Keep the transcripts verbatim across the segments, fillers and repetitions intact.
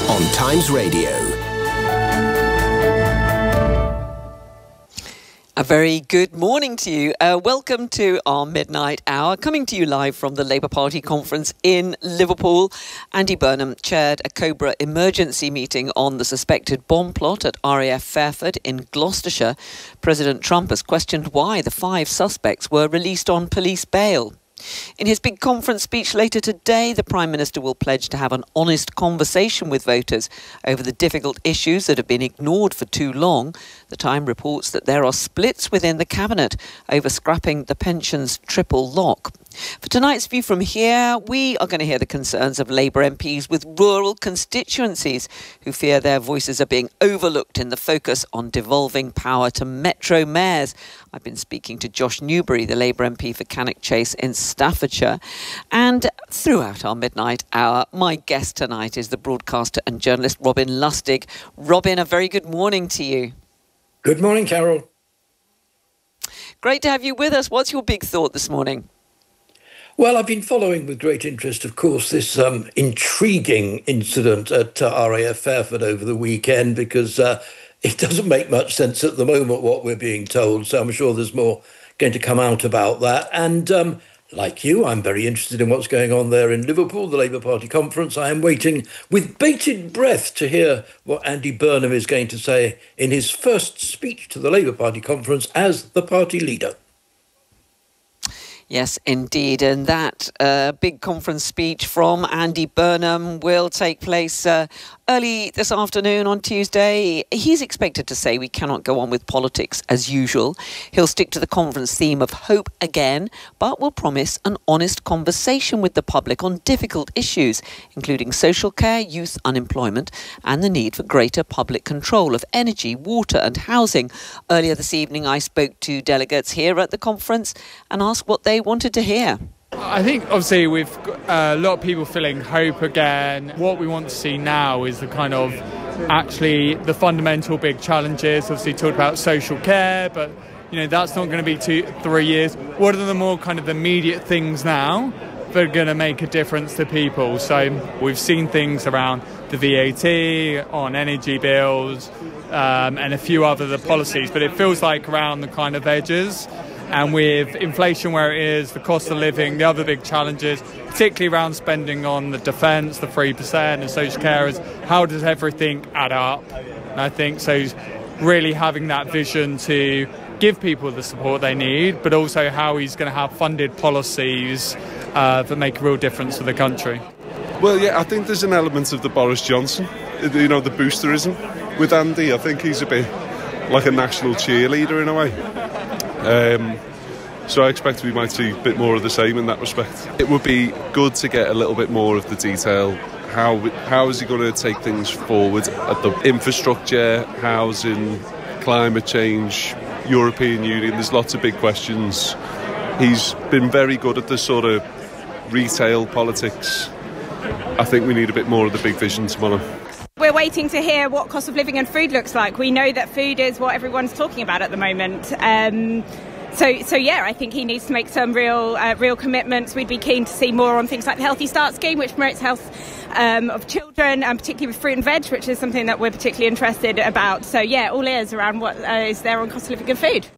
on Times Radio. A very good morning to you. Uh, welcome to our midnight hour, coming to you live from the Labour Party conference in Liverpool. Andy Burnham chaired a Cobra emergency meeting on the suspected bomb plot at R A F Fairford in Gloucestershire. President Trump has questioned why the five suspects were released on police bail. In his big conference speech later today, the Prime Minister will pledge to have an honest conversation with voters over the difficult issues that have been ignored for too long. The Time reports that there are splits within the Cabinet over scrapping the pensions triple lock. For tonight's View from Here, we are going to hear the concerns of Labour M Ps with rural constituencies who fear their voices are being overlooked in the focus on devolving power to metro mayors. I've been speaking to Josh Newbury, the Labour M P for Cannock Chase in Staffordshire. And throughout our midnight hour, my guest tonight is the broadcaster and journalist Robin Lustig. Robin, a very good morning to you. Good morning, Carol. Great to have you with us. What's your big thought this morning? Well, I've been following with great interest, of course, this um, intriguing incident at uh, R A F Fairford over the weekend, because uh, it doesn't make much sense at the moment what we're being told. So I'm sure there's more going to come out about that. And um, like you, I'm very interested in what's going on there in Liverpool, the Labour Party conference. I am waiting with bated breath to hear what Andy Burnham is going to say in his first speech to the Labour Party conference as the party leader. Yes, indeed. And that uh, big conference speech from Andy Burnham will take place uh, early this afternoon on Tuesday. He's expected to say we cannot go on with politics as usual. He'll stick to the conference theme of hope again, but will promise an honest conversation with the public on difficult issues, including social care, youth unemployment, and the need for greater public control of energy, water and housing. Earlier this evening, I spoke to delegates here at the conference and asked what they wanted to hear. I think obviously we've got a lot of people feeling hope again. What we want to see now is the kind of actually the fundamental big challenges. Obviously talked about social care, but you know that's not going to be two, three years. What are the more kind of immediate things now that are going to make a difference to people? So we've seen things around the V A T, on energy bills, um, and a few other the policies, but it feels like around the kind of edges. And with inflation where it is, the cost of living, the other big challenges, particularly around spending on the defence, the three percent and social care, is how does everything add up? And I think so really having that vision to give people the support they need, but also how he's going to have funded policies uh, that make a real difference to the country. Well, yeah, I think there's an element of the Boris Johnson, you know, the boosterism with Andy. I think he's a bit like a national cheerleader in a way. Um, so I expect we might see a bit more of the same in that respect. It would be good to get a little bit more of the detail. How how is he going to take things forward at the infrastructure, housing, climate change, European Union? There's lots of big questions. He's been very good at the sort of retail politics. I think we need a bit more of the big vision tomorrow. We're waiting to hear what cost of living and food looks like. We know that food is what everyone's talking about at the moment. Um, so, so yeah, I think he needs to make some real, uh, real commitments. We'd be keen to see more on things like the Healthy Start scheme, which promotes health um, of children, and particularly with fruit and veg, which is something that we're particularly interested about. So yeah, all ears around what uh, is there on cost of living and food.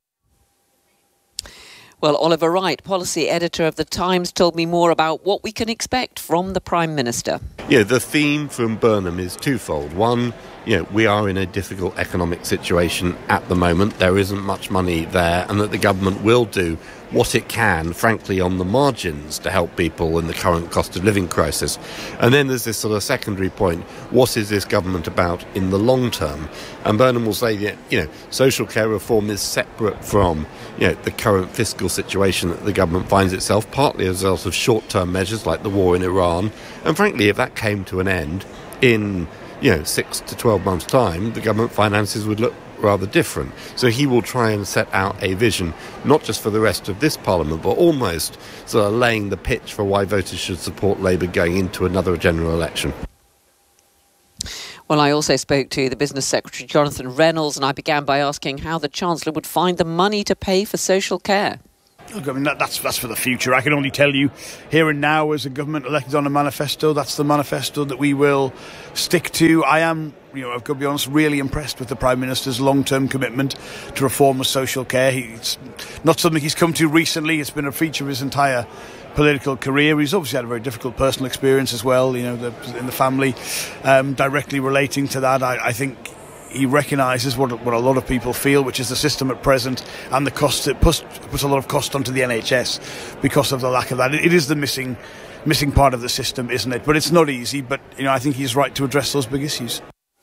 Well, Oliver Wright, policy editor of The Times, told me more about what we can expect from the Prime Minister. Yeah, the theme from Burnham is twofold. One, you know, we are in a difficult economic situation at the moment. There isn't much money there, and that the government will do what it can, frankly, on the margins to help people in the current cost of living crisis. And then there's this sort of secondary point. What is this government about in the long term? And Burnham will say that, you know, social care reform is separate from, you know, the current fiscal situation that the government finds itself, partly as a result of short-term measures like the war in Iran. And frankly, if that came to an end in, you know, six to twelve months' time, the government finances would look rather different. So he will try and set out a vision, not just for the rest of this Parliament, but almost sort of laying the pitch for why voters should support Labour going into another general election. Well, I also spoke to the Business Secretary, Jonathan Reynolds, and I began by asking how the Chancellor would find the money to pay for social care. Look, I mean, that, that's that's for the future. I can only tell you here and now, as a government elected on a manifesto, that's the manifesto that we will stick to. I am, you know, I've got to be honest, really impressed with the Prime Minister's long-term commitment to reform of social care. He, it's not something he's come to recently. It's been a feature of his entire political career. He's obviously had a very difficult personal experience as well, you know, the, in the family, um, directly relating to that. I, I think he recognises what, what a lot of people feel, which is the system at present and the cost. It puts, puts a lot of cost onto the N H S because of the lack of that. It, it is the missing missing part of the system, isn't it? But it's not easy. But, you know, I think he's right to address those big issues.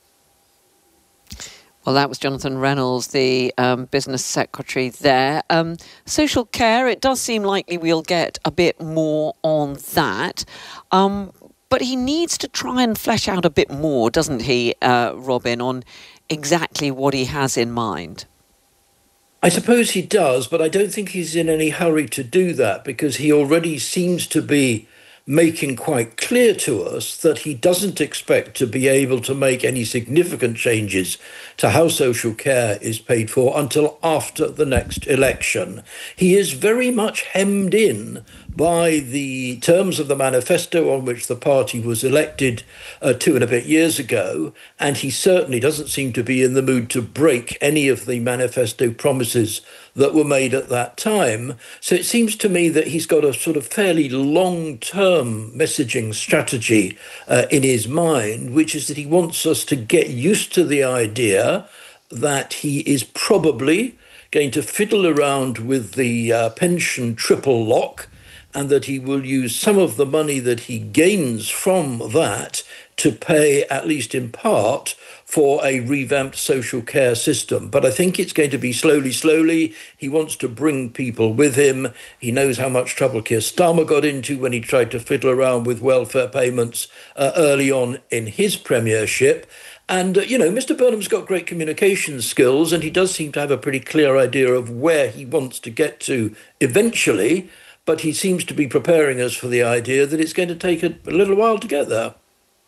Well, that was Jonathan Reynolds, the um, business secretary there. Um, social care, it does seem likely we'll get a bit more on that. Um, but he needs to try and flesh out a bit more, doesn't he, uh, Robin, on exactly what he has in mind? I suppose he does, but I don't think he's in any hurry to do that, because he already seems to be making quite clear to us that he doesn't expect to be able to make any significant changes to how social care is paid for until after the next election. He is very much hemmed in by the terms of the manifesto on which the party was elected uh, two and a bit years ago, and he certainly doesn't seem to be in the mood to break any of the manifesto promises that were made at that time. So it seems to me that he's got a sort of fairly long-term messaging strategy uh, in his mind, which is that he wants us to get used to the idea that he is probably going to fiddle around with the uh, pension triple lock, and that he will use some of the money that he gains from that to pay, at least in part, for a revamped social care system. But I think it's going to be slowly, slowly. He wants to bring people with him. He knows how much trouble Keir Starmer got into when he tried to fiddle around with welfare payments uh, early on in his premiership. And, uh, you know, Mister Burnham's got great communication skills, and he does seem to have a pretty clear idea of where he wants to get to eventually. But he seems to be preparing us for the idea that it's going to take a, a little while to get there.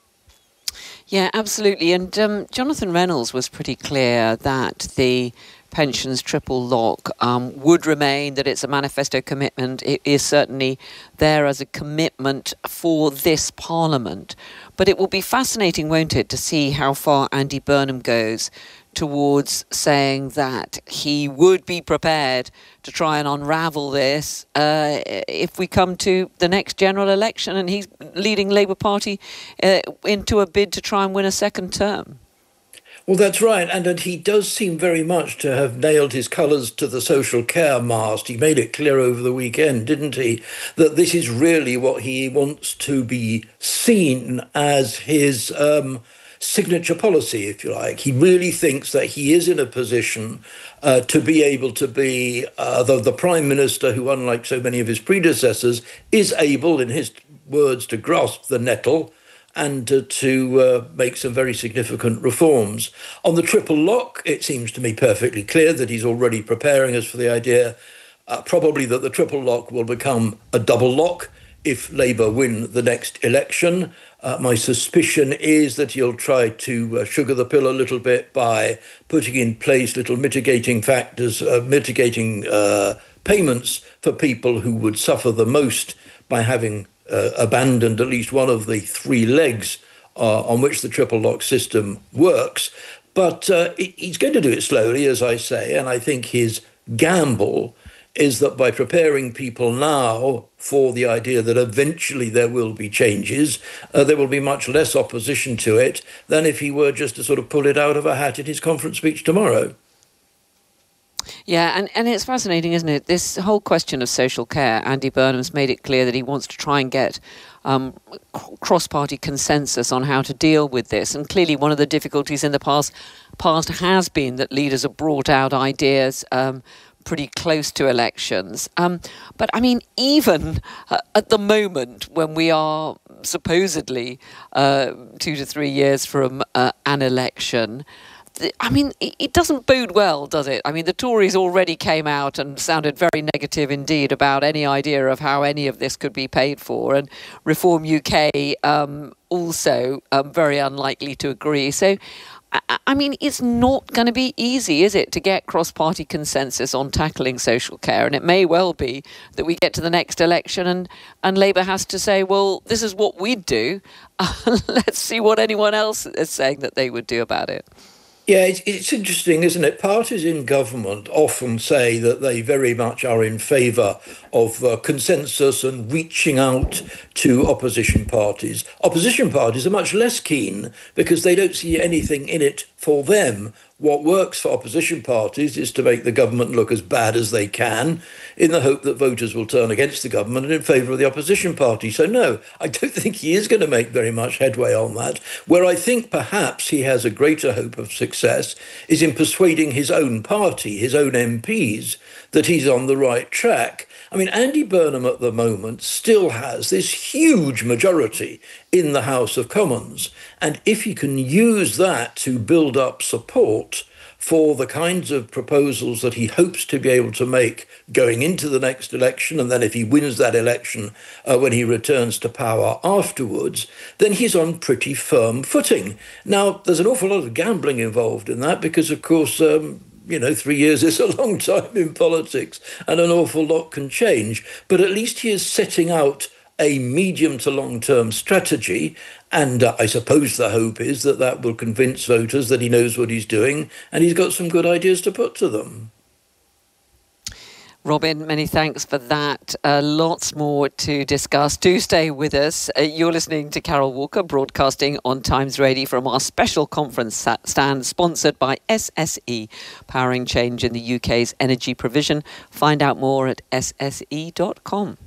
Yeah, absolutely. And um, Jonathan Reynolds was pretty clear that the pensions triple lock um, would remain, that it's a manifesto commitment. It is certainly there as a commitment for this Parliament. But it will be fascinating, won't it, to see how far Andy Burnham goes towards saying that he would be prepared to try and unravel this uh, if we come to the next general election and he's leading Labour Party uh, into a bid to try and win a second term. Well, that's right. And, and he does seem very much to have nailed his colours to the social care mast. He made it clear over the weekend, didn't he, that this is really what he wants to be seen as his um, signature policy, if you like. He really thinks that he is in a position uh, to be able to be uh, the, the Prime Minister who, unlike so many of his predecessors, is able, in his words, to grasp the nettle and uh, to uh, make some very significant reforms. On the triple lock, it seems to me perfectly clear that he's already preparing us for the idea, uh, probably that the triple lock will become a double lock if Labour win the next election. Uh, my suspicion is that he'll try to uh, sugar the pill a little bit by putting in place little mitigating factors, uh, mitigating uh, payments for people who would suffer the most by having Uh, abandoned at least one of the three legs uh, on which the triple lock system works. But uh, he's going to do it slowly, as I say, and I think his gamble is that by preparing people now for the idea that eventually there will be changes, uh, there will be much less opposition to it than if he were just to sort of pull it out of a hat in his conference speech tomorrow. Yeah, and, and it's fascinating, isn't it? This whole question of social care, Andy Burnham's made it clear that he wants to try and get um, cross-party consensus on how to deal with this. And clearly one of the difficulties in the past past has been that leaders have brought out ideas um, pretty close to elections. Um, but, I mean, even uh, at the moment when we are supposedly uh, two to three years from uh, an election, I mean, it doesn't bode well, does it? I mean, the Tories already came out and sounded very negative indeed about any idea of how any of this could be paid for. And Reform U K um, also um, very unlikely to agree. So I mean, it's not going to be easy, is it, to get cross-party consensus on tackling social care? And it may well be that we get to the next election and, and Labour has to say, well, this is what we'd do. Uh, let's see what anyone else is saying that they would do about it. Yeah, it's, it's interesting, isn't it? Parties in government often say that they very much are in favour of uh, consensus and reaching out to opposition parties. Opposition parties are much less keen because they don't see anything in it for them. What works for opposition parties is to make the government look as bad as they can in the hope that voters will turn against the government and in favour of the opposition party. So no, I don't think he is going to make very much headway on that. Where I think perhaps he has a greater hope of success is in persuading his own party, his own M Ps, that he's on the right track. I mean, Andy Burnham at the moment still has this huge majority in the House of Commons. And if he can use that to build up support for the kinds of proposals that he hopes to be able to make going into the next election, and then if he wins that election uh, when he returns to power afterwards, then he's on pretty firm footing. Now, there's an awful lot of gambling involved in that because, of course, um, you know, three years is a long time in politics and an awful lot can change. But at least he is setting out a medium to long-term strategy. And uh, I suppose the hope is that that will convince voters that he knows what he's doing and he's got some good ideas to put to them. Robin, many thanks for that. Uh, lots more to discuss. Do stay with us. Uh, you're listening to Carol Walker, broadcasting on Times Radio from our special conference stand sponsored by S S E, powering change in the U K's energy provision. Find out more at s s e dot com.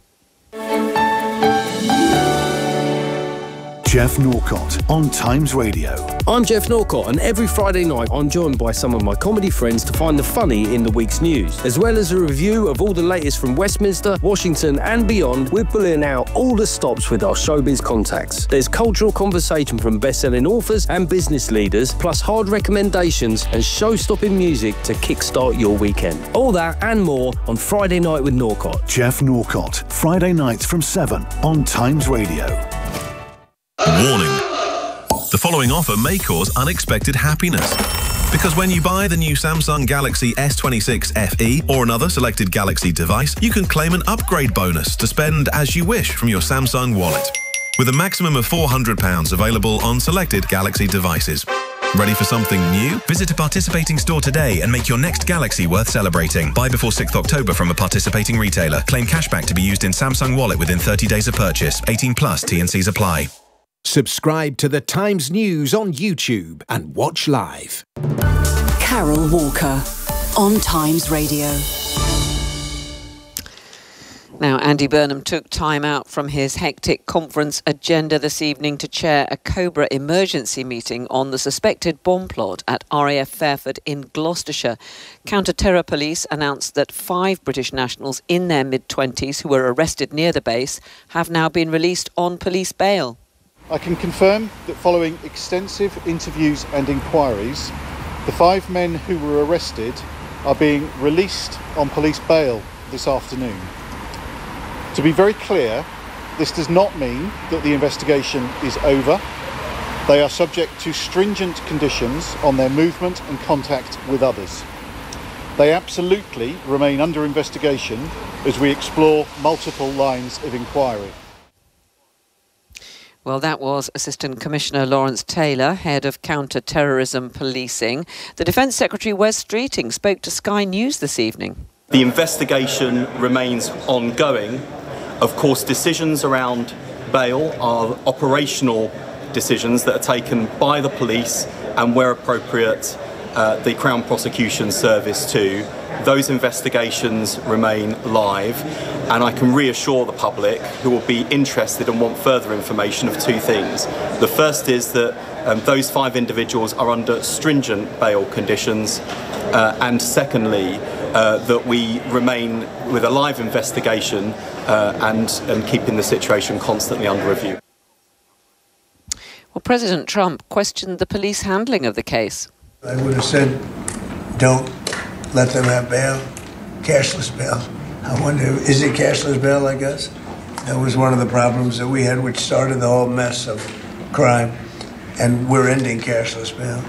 Jeff Norcott on Times Radio. I'm Jeff Norcott, and every Friday night I'm joined by some of my comedy friends to find the funny in the week's news. As well as a review of all the latest from Westminster, Washington and beyond, we're pulling out all the stops with our showbiz contacts. There's cultural conversation from best-selling authors and business leaders, plus hard recommendations and show-stopping music to kickstart your weekend. All that and more on Friday Night with Norcott. Jeff Norcott, Friday nights from seven on Times Radio. Warning. The following offer may cause unexpected happiness. Because when you buy the new Samsung Galaxy S twenty-six F E or another selected Galaxy device, you can claim an upgrade bonus to spend as you wish from your Samsung wallet. With a maximum of four hundred pounds available on selected Galaxy devices. Ready for something new? Visit a participating store today and make your next Galaxy worth celebrating. Buy before sixth of October from a participating retailer. Claim cashback to be used in Samsung Wallet within thirty days of purchase. eighteen plus, T and Cs apply. Subscribe to the Times News on YouTube and watch live. Carol Walker on Times Radio. Now, Andy Burnham took time out from his hectic conference agenda this evening to chair a Cobra emergency meeting on the suspected bomb plot at R A F Fairford in Gloucestershire. Counter-terror police announced that five British nationals in their mid-twenties who were arrested near the base have now been released on police bail. I can confirm that following extensive interviews and inquiries, the five men who were arrested are being released on police bail this afternoon. To be very clear, this does not mean that the investigation is over. They are subject to stringent conditions on their movement and contact with others. They absolutely remain under investigation as we explore multiple lines of inquiry. Well, that was Assistant Commissioner Lawrence Taylor, Head of Counter-Terrorism Policing. The Defence Secretary Wes Streeting spoke to Sky News this evening. The investigation remains ongoing. Of course, decisions around bail are operational decisions that are taken by the police and, where appropriate, uh, the Crown Prosecution Service too. Those investigations remain live, and I can reassure the public who will be interested and want further information of two things. The first is that um, those five individuals are under stringent bail conditions, uh, and secondly, uh, that we remain with a live investigation uh, and, and keeping the situation constantly under review. Well, President Trump questioned the police handling of the case. I would have said, don't let them have bail, cashless bail. I wonder, is it cashless bail, I guess? That was one of the problems that we had, which started the whole mess of crime, and we're ending cashless bail.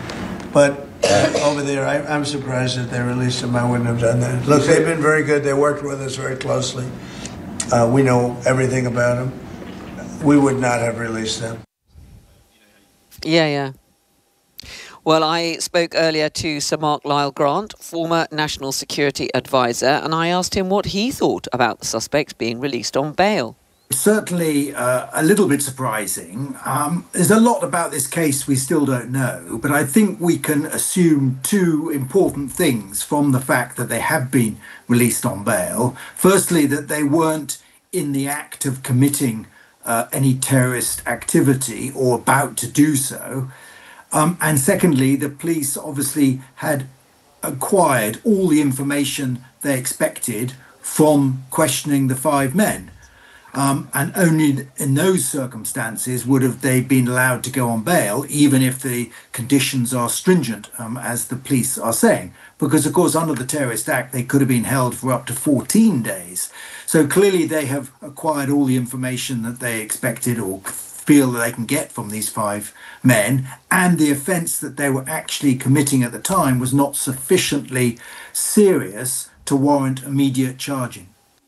But uh, over there, I, I'm surprised that they released them. I wouldn't have done that. Look, they've been very good. They worked with us very closely. Uh, we know everything about them. We would not have released them. Yeah, yeah. Well, I spoke earlier to Sir Mark Lyle-Grant, former National Security Advisor, and I asked him what he thought about the suspects being released on bail. Certainly uh, a little bit surprising. Um, there's a lot about this case we still don't know, but I think we can assume two important things from the fact that they have been released on bail. Firstly, that they weren't in the act of committing uh, any terrorist activity or about to do so. Um, and secondly, the police obviously had acquired all the information they expected from questioning the five men. Um, and only in those circumstances would have they been allowed to go on bail, even if the conditions are stringent, um, as the police are saying. Because, of course, under the Terrorist Act, they could have been held for up to fourteen days. So clearly they have acquired all the information that they expected or feel that they can get from these five men, and the offence that they were actually committing at the time was not sufficiently serious to warrant immediate charging.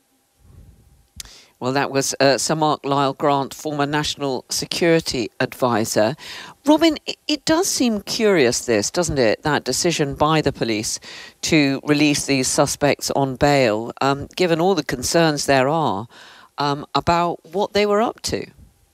Well, that was uh, Sir Mark Lyle-Grant, former National Security Advisor. Robin, it, it does seem curious, this, doesn't it, that decision by the police to release these suspects on bail, um, given all the concerns there are um, about what they were up to.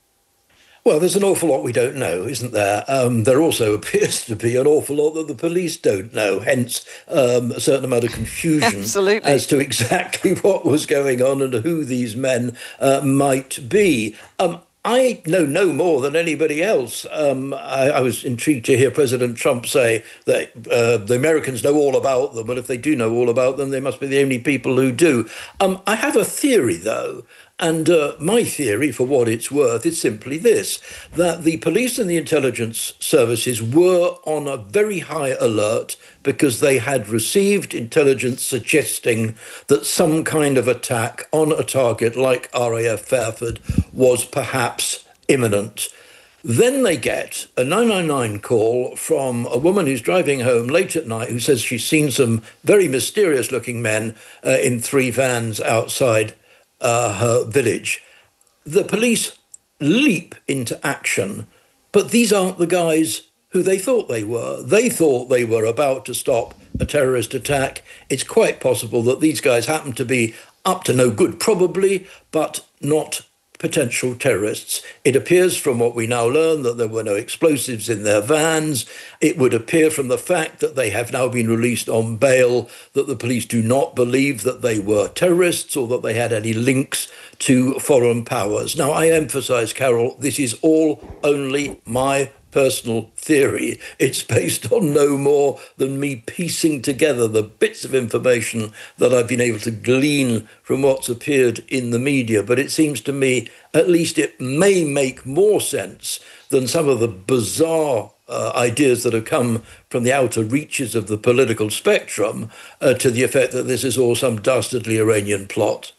Well, there's an awful lot we don't know, isn't there? Um, there also appears to be an awful lot that the police don't know, hence um, a certain amount of confusion Absolutely. as to exactly what was going on and who these men uh, might be. Um, I know no more than anybody else. Um, I, I was intrigued to hear President Trump say that uh, the Americans know all about them, but if they do know all about them, they must be the only people who do. Um, I have a theory, though. And uh, my theory, for what it's worth, is simply this, that the police and the intelligence services were on a very high alert because they had received intelligence suggesting that some kind of attack on a target like R A F Fairford was perhaps imminent. Then they get a nine nine nine call from a woman who's driving home late at night who says she's seen some very mysterious-looking men uh, in three vans outside Uh, her village. The police leap into action, but these aren't the guys who they thought they were. They thought they were about to stop a terrorist attack. It's quite possible that these guys happen to be up to no good, probably, but not potential terrorists. It appears from what we now learn that there were no explosives in their vans. It would appear from the fact that they have now been released on bail that the police do not believe that they were terrorists or that they had any links to foreign powers. Now, I emphasize, Carol, this is all only my personal theory. It's based on no more than me piecing together the bits of information that I've been able to glean from what's appeared in the media. But it seems to me, at least it may make more sense than some of the bizarre uh, ideas that have come from the outer reaches of the political spectrum uh, to the effect that this is all some dastardly Iranian plot.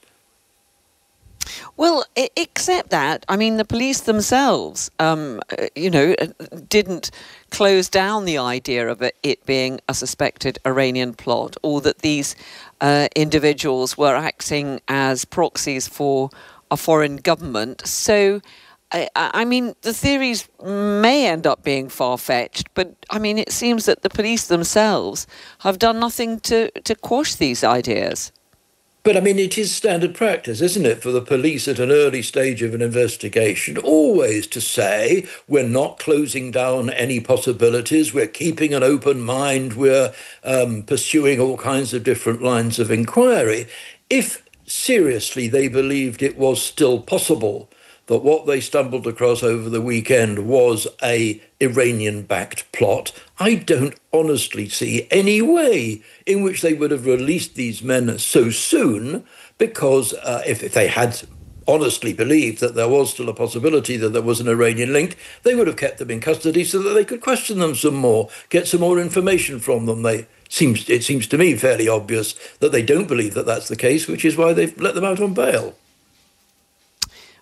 Well, except that, I mean, the police themselves, um, you know, didn't close down the idea of it being a suspected Iranian plot, or that these uh, individuals were acting as proxies for a foreign government. So, I, I mean, the theories may end up being far-fetched, but, I mean, it seems that the police themselves have done nothing to, to quash these ideas. But, I mean, it is standard practice, isn't it, for the police at an early stage of an investigation always to say, we're not closing down any possibilities, we're keeping an open mind, we're um, pursuing all kinds of different lines of inquiry. If seriously they believed it was still possible that what they stumbled across over the weekend was a Iranian-backed plot, I don't honestly see any way in which they would have released these men so soon, because uh, if, if they had honestly believed that there was still a possibility that there was an Iranian link, they would have kept them in custody so that they could question them some more, get some more information from them. They seems, it seems to me fairly obvious that they don't believe that that's the case, which is why they've let them out on bail.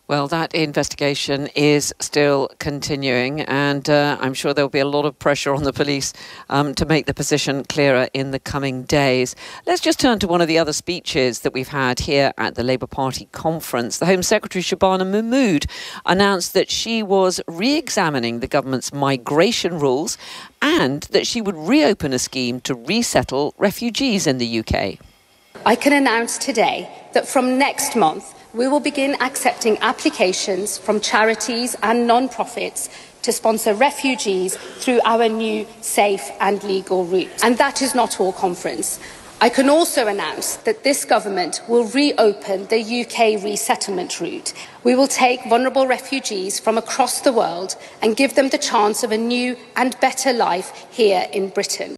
Well, that investigation is still continuing, and uh, I'm sure there'll be a lot of pressure on the police um, to make the position clearer in the coming days. Let's just turn to one of the other speeches that we've had here at the Labour Party conference. The Home Secretary, Shabana Mahmood, announced that she was re-examining the government's migration rules and that she would reopen a scheme to resettle refugees in the U K. I can announce today that from next month, we will begin accepting applications from charities and non-profits to sponsor refugees through our new safe and legal route. And that is not all, conference. I can also announce that this government will reopen the U K resettlement route. We will take vulnerable refugees from across the world and give them the chance of a new and better life here in Britain.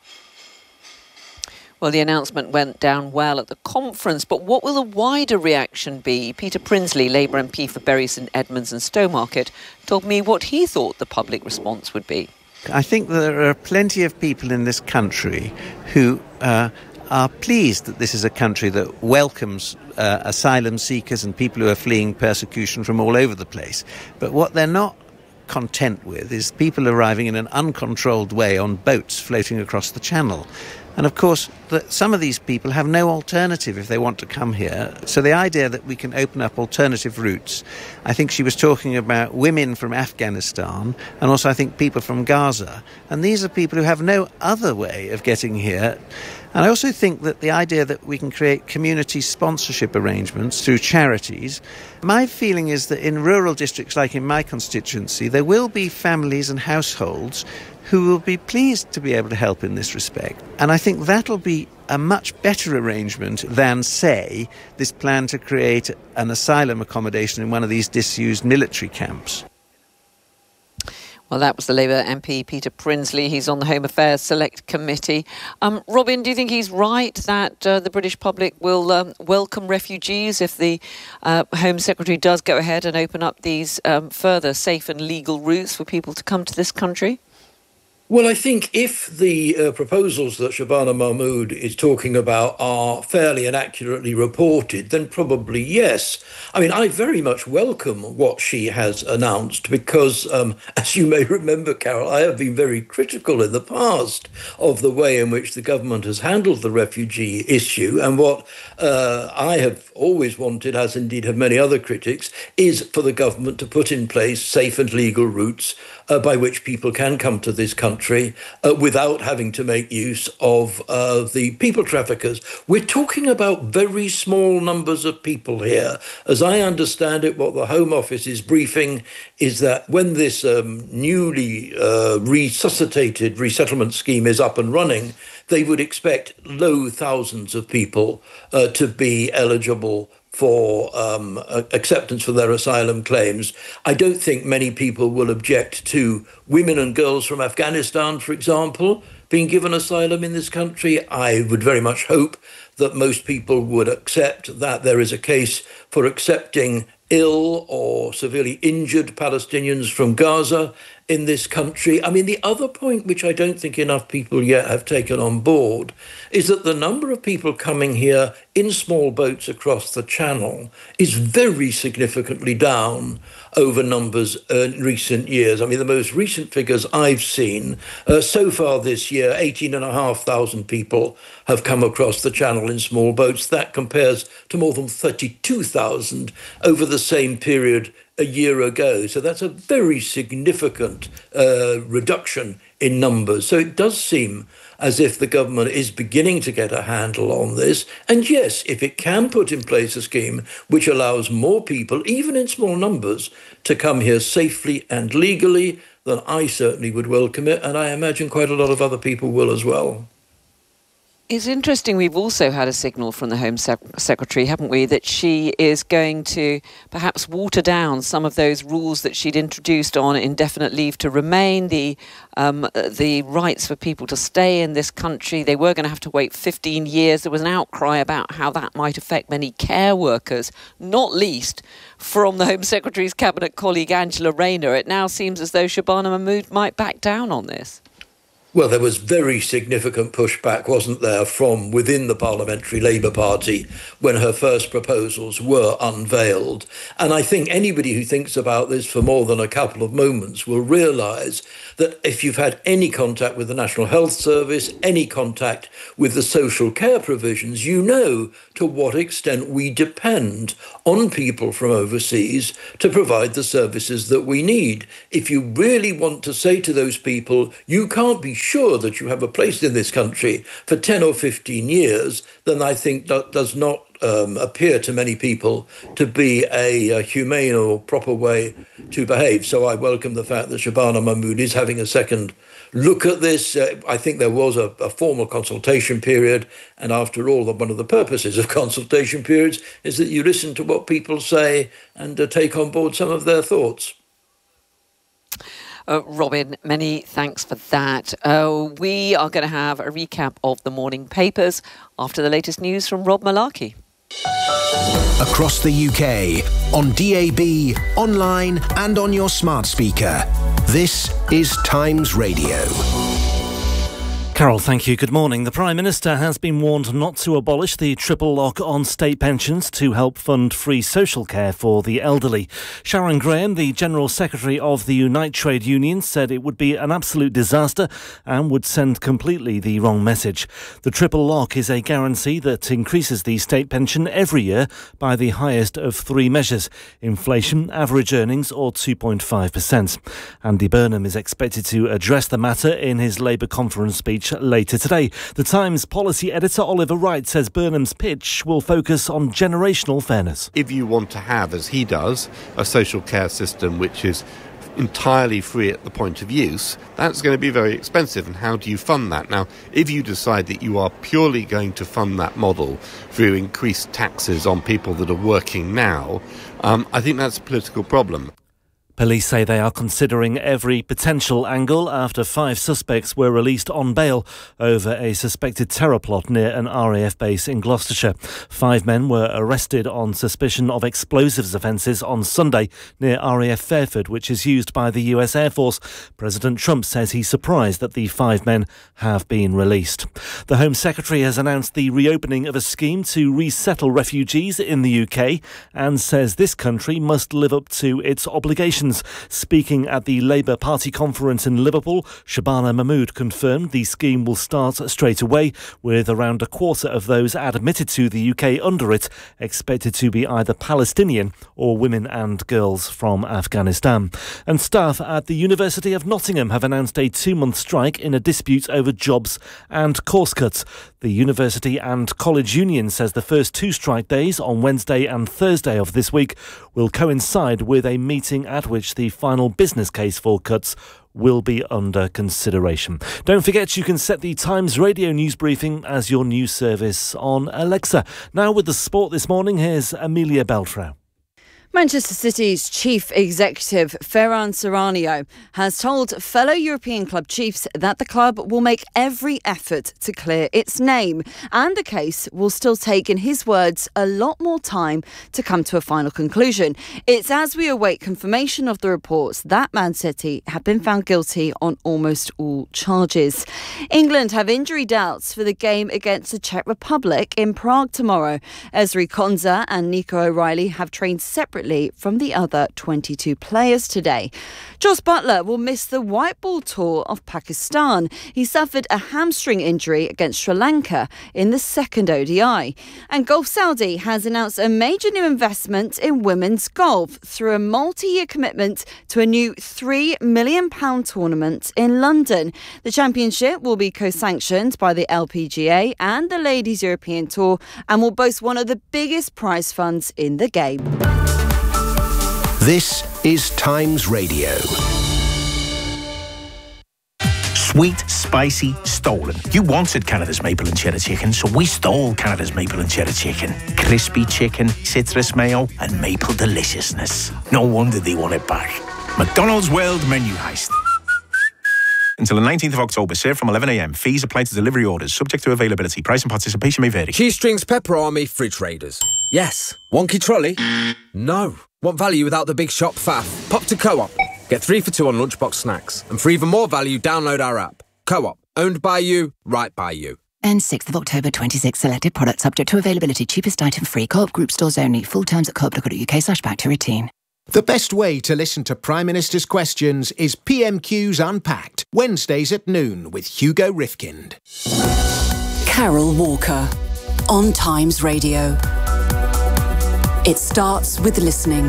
Well, the announcement went down well at the conference, but what will the wider reaction be? Peter Prinsley, Labour M P for Bury St Edmunds and Stowmarket, told me what he thought the public response would be. I think there are plenty of people in this country who uh, are pleased that this is a country that welcomes uh, asylum seekers and people who are fleeing persecution from all over the place. But what they're not content with is people arriving in an uncontrolled way on boats floating across the channel. And of course, the, some of these people have no alternative if they want to come here. So the idea that we can open up alternative routes, I think she was talking about women from Afghanistan and also I think people from Gaza. And these are people who have no other way of getting here. And I also think that the idea that we can create community sponsorship arrangements through charities, my feeling is that in rural districts like in my constituency, there will be families and households who will be pleased to be able to help in this respect. And I think that'll be a much better arrangement than, say, this plan to create an asylum accommodation in one of these disused military camps. Well, that was the Labour M P, Peter Prinsley. He's on the Home Affairs Select Committee. Um, Robin, do you think he's right that uh, the British public will um, welcome refugees if the uh, Home Secretary does go ahead and open up these um, further safe and legal routes for people to come to this country? Well, I think if the uh, proposals that Shabana Mahmood is talking about are fairly and accurately reported, then probably yes. I mean, I very much welcome what she has announced because, um, as you may remember, Carol, I have been very critical in the past of the way in which the government has handled the refugee issue. And what uh, I have always wanted, as indeed have many other critics, is for the government to put in place safe and legal routes uh, by which people can come to this country. Uh, without having to make use of uh, the people traffickers. We're talking about very small numbers of people here. As I understand it, what the Home Office is briefing is that when this um, newly uh, resuscitated resettlement scheme is up and running, they would expect low thousands of people uh, to be eligible for um, acceptance for their asylum claims. I don't think many people will object to women and girls from Afghanistan, for example, being given asylum in this country. I would very much hope that most people would accept that there is a case for accepting ill or severely injured Palestinians from Gaza in this country. I mean, the other point which I don't think enough people yet have taken on board is that the number of people coming here in small boats across the channel is very significantly down over numbers in recent years. I mean, the most recent figures I've seen, uh, so far this year, eighteen and a half thousand people have come across the channel in small boats. That compares to more than thirty-two thousand over the same period a year ago. So that's a very significant uh, reduction in numbers. So it does seem as if the government is beginning to get a handle on this. And yes, if it can put in place a scheme which allows more people, even in small numbers, to come here safely and legally, then I certainly would welcome it. And I imagine quite a lot of other people will as well. It's interesting, we've also had a signal from the Home Sec- Secretary, haven't we, that she is going to perhaps water down some of those rules that she'd introduced on indefinite leave to remain, the um, the rights for people to stay in this country. They were going to have to wait fifteen years. There was an outcry about how that might affect many care workers, not least from the Home Secretary's cabinet colleague Angela Rayner. It now seems as though Shabana Mahmood might back down on this. Well, there was very significant pushback, wasn't there, from within the Parliamentary Labour Party when her first proposals were unveiled. And I think anybody who thinks about this for more than a couple of moments will realise that if you've had any contact with the National Health Service, any contact with the social care provisions, you know to what extent we depend on people from overseas to provide the services that we need. If you really want to say to those people, you can't be sure that you have a place in this country for ten or fifteen years, then I think that does not um, appear to many people to be a, a humane or proper way to behave. So I welcome the fact that Shabana Mahmood is having a second look at this. Uh, I think there was a, a formal consultation period, and after all, one of the purposes of consultation periods is that you listen to what people say and uh, take on board some of their thoughts. Uh, Robin, many thanks for that. Uh, we are going to have a recap of the morning papers after the latest news from Rob Malarkey. Across the U K, on D A B, online and on your smart speaker. This is Times Radio. Carol, thank you. Good morning. The Prime Minister has been warned not to abolish the triple lock on state pensions to help fund free social care for the elderly. Sharon Graham, the General Secretary of the Unite Trade Union, said it would be an absolute disaster and would send completely the wrong message. The triple lock is a guarantee that increases the state pension every year by the highest of three measures: inflation, average earnings or two point five percent. Andy Burnham is expected to address the matter in his Labour conference speech later today. The Times policy editor Oliver Wright says Burnham's pitch will focus on generational fairness. If you want to have, as he does, a social care system which is entirely free at the point of use, that's going to be very expensive. And how do you fund that? Now, if you decide that you are purely going to fund that model through increased taxes on people that are working now, um, I think that's a political problem. Police say they are considering every potential angle after five suspects were released on bail over a suspected terror plot near an R A F base in Gloucestershire. Five men were arrested on suspicion of explosives offences on Sunday near R A F Fairford, which is used by the U S Air Force. President Trump says he's surprised that the five men have been released. The Home Secretary has announced the reopening of a scheme to resettle refugees in the U K and says this country must live up to its obligations. Speaking at the Labour Party conference in Liverpool, Shabana Mahmood confirmed the scheme will start straight away, with around a quarter of those admitted to the U K under it expected to be either Palestinian or women and girls from Afghanistan. And staff at the University of Nottingham have announced a two-month strike in a dispute over jobs and course cuts. The University and College Union says the first two strike days on Wednesday and Thursday of this week will coincide with a meeting at which the final business case for cuts will be under consideration. Don't forget you can set the Times Radio news briefing as your news service on Alexa. Now with the sport this morning, here's Amelia Beltrao. Manchester City's chief executive, Ferran Serrano, has told fellow European club chiefs that the club will make every effort to clear its name, and the case will still take, in his words, a lot more time to come to a final conclusion. It's as we await confirmation of the reports that Man City have been found guilty on almost all charges. England have injury doubts for the game against the Czech Republic in Prague tomorrow. Ezri Konsa and Nico O'Reilly have trained separately from the other twenty-two players today. Jos Buttler will miss the white ball tour of Pakistan. He suffered a hamstring injury against Sri Lanka in the second O D I. And Golf Saudi has announced a major new investment in women's golf through a multi-year commitment to a new three million pounds tournament in London. The championship will be co-sanctioned by the L P G A and the Ladies European Tour and will boast one of the biggest prize funds in the game. This is Times Radio. Sweet, spicy, stolen. You wanted Canada's maple and cheddar chicken, so we stole Canada's maple and cheddar chicken. Crispy chicken, citrus mayo, and maple deliciousness. No wonder they want it back. McDonald's World Menu Heist. Until the nineteenth of October, served from eleven a.m. Fees apply to delivery orders, subject to availability. Price and participation may vary. Cheese Strings Pepper Army Fridge Raiders. Yes. Wonky trolley? No. Want value without the big shop faff? Pop to Co-op. Get three for two on lunchbox snacks. And for even more value, download our app. Co-op. Owned by you, right by you. And sixth of October twenty-six, selected products subject to availability, cheapest item free, Co-op Group stores only, full terms at co-op dot co dot uk slash back to routine. The best way to listen to Prime Minister's questions is P M Q's Unpacked, Wednesdays at noon with Hugo Rifkind. Carol Walker, on Times Radio. It starts with listening.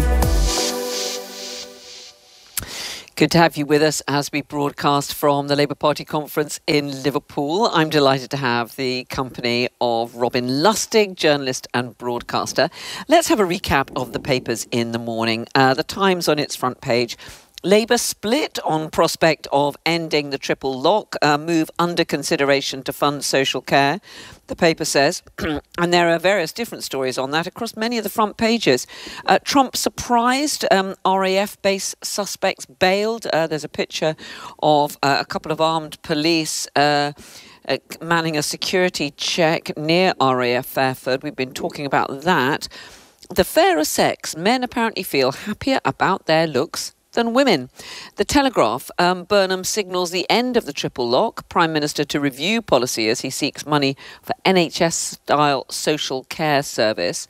Good to have you with us as we broadcast from the Labour Party conference in Liverpool. I'm delighted to have the company of Robin Lustig, journalist and broadcaster. Let's have a recap of the papers in the morning. Uh, the Times on its front page. Labour split on prospect of ending the triple lock, uh, move under consideration to fund social care, the paper says. And there are various different stories on that across many of the front pages. Uh, Trump surprised, um, R A F-based suspects bailed. Uh, there's a picture of uh, a couple of armed police uh, uh, manning a security check near R A F Fairford. We've been talking about that. The fairer sex, men apparently feel happier about their looks than women. The Telegraph, um, Burnham signals the end of the triple lock. Prime Minister to review policy as he seeks money for N H S-style social care service.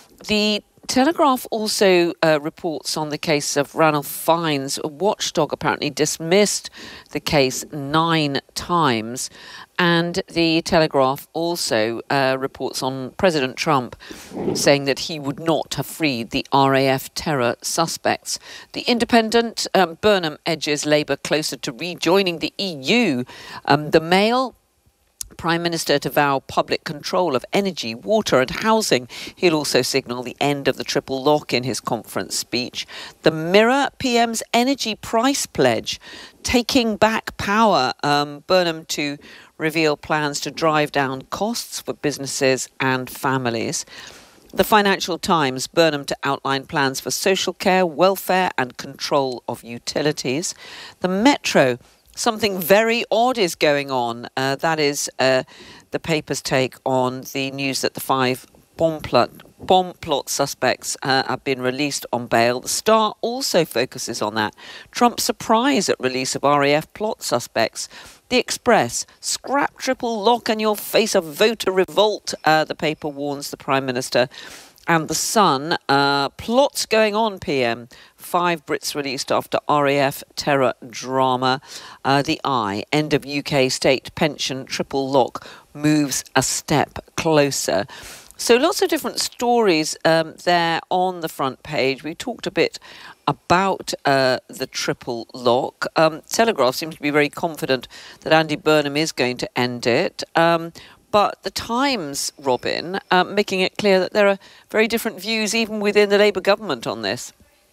The Telegraph also uh, reports on the case of Ranulph Fiennes. A watchdog apparently dismissed the case nine times. And the Telegraph also uh, reports on President Trump saying that he would not have freed the R A F terror suspects. The Independent, um, Burnham edges Labour closer to rejoining the E U. Um, the Mail, Prime Minister to vow public control of energy, water and housing. He'll also signal the end of the triple lock in his conference speech. The Mirror, P M's energy price pledge, taking back power. Um, Burnham to reveal plans to drive down costs for businesses and families. The Financial Times, Burnham to outline plans for social care, welfare and control of utilities. The Metro, something very odd is going on. Uh, that is uh, the paper's take on the news that the five bomb plot, bomb plot suspects uh, have been released on bail. The Star also focuses on that. Trump's surprise at release of R A F plot suspects. The Express, scrap triple lock and you'll face a voter revolt, uh, the paper warns the Prime Minister. And The Sun, uh, plots going on, P M. Five Brits released after R A F terror drama. Uh, the Eye, end of U K state pension triple lock moves a step closer. So lots of different stories um, there on the front page. We talked a bit about uh, the triple lock. Um, Telegraph seems to be very confident that Andy Burnham is going to end it. Um, But the Times, Robin, um, making it clear that there are very different views even within the Labour government on this.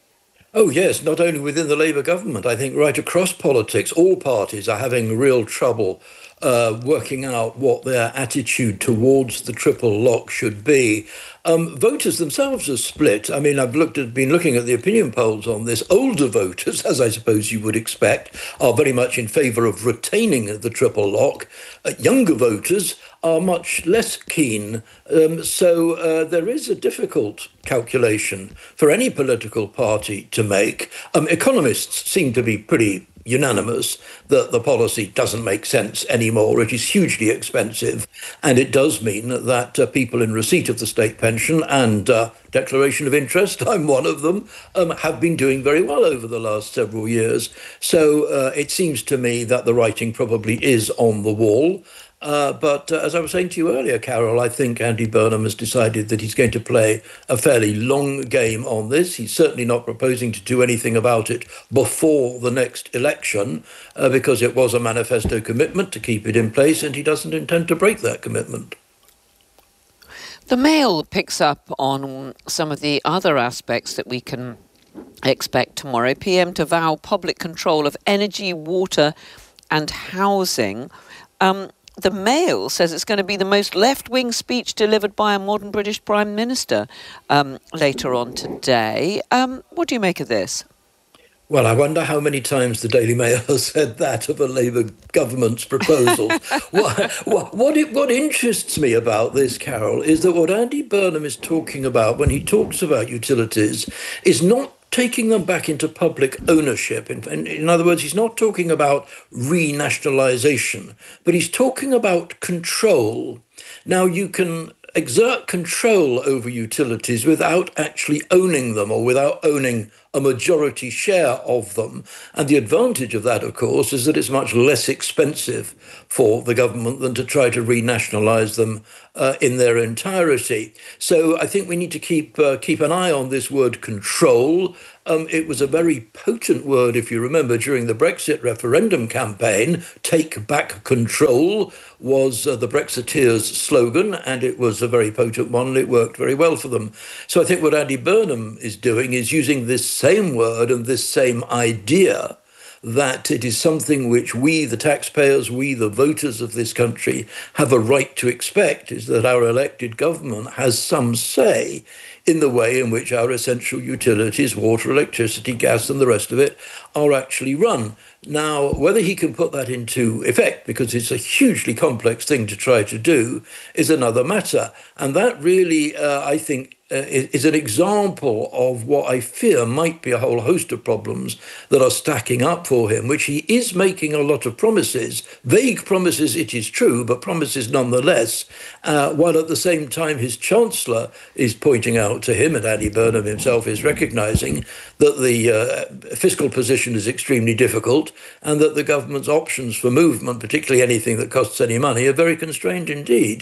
Oh, yes, not only within the Labour government. I think right across politics, all parties are having real trouble uh, working out what their attitude towards the triple lock should be. Um, voters themselves are split. I mean, I've looked at, been looking at the opinion polls on this. Older voters, as I suppose you would expect, are very much in favour of retaining the triple lock. Uh, younger voters are much less keen. Um, so uh, there is a difficult calculation for any political party to make. Um, economists seem to be pretty unanimous that the policy doesn't make sense anymore. It is hugely expensive, and it does mean that uh, people in receipt of the state pension and uh, declaration of interest, I'm one of them, um, have been doing very well over the last several years. So uh, it seems to me that the writing probably is on the wall. Uh, but uh, as I was saying to you earlier, Carol, I think Andy Burnham has decided that he's going to play a fairly long game on this. He's certainly not proposing to do anything about it before the next election, uh, because it was a manifesto commitment to keep it in place, and he doesn't intend to break that commitment. The Mail picks up on some of the other aspects that we can expect tomorrow. P M to vow public control of energy, water and housing. Um, The Mail says it's going to be the most left-wing speech delivered by a modern British Prime Minister um, later on today. Um, what do you make of this? Well, I wonder how many times the Daily Mail has said that of a Labour government's proposal. what, what, what, it, what interests me about this, Carol, is that what Andy Burnham is talking about when he talks about utilities is not taking them back into public ownership. In, in, in other words, he's not talking about renationalisation, but he's talking about control. Now, you can exert control over utilities without actually owning them or without owning a majority share of them. And the advantage of that, of course, is that it's much less expensive for the government than to try to renationalise them uh, in their entirety. So I think we need to keep uh, keep an eye on this word control. Um, it was a very potent word, if you remember, during the Brexit referendum campaign. Take back control was uh, the Brexiteers' slogan, and it was a very potent one, and it worked very well for them. So I think what Andy Burnham is doing is using this same word and this same idea that it is something which we, the taxpayers, we, the voters of this country, have a right to expect, is that our elected government has some say in the way in which our essential utilities, water, electricity, gas, and the rest of it, are actually run. Now, whether he can put that into effect, because it's a hugely complex thing to try to do, is another matter. And that really, uh, I think, uh, is an example of what I fear might be a whole host of problems that are stacking up for him, which he is making a lot of promises, vague promises, it is true, but promises nonetheless, uh, while at the same time his Chancellor is pointing out to him, and Andy Burnham himself is recognising, that the uh, fiscal position is extremely difficult and that the government's options for movement, particularly anything that costs any money, are very constrained indeed.